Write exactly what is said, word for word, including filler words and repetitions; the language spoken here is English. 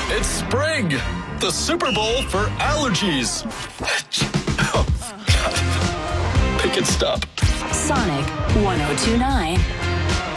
It's spring, the Super Bowl for allergies. Oh, God. Make it stop. Sonic one oh two nine.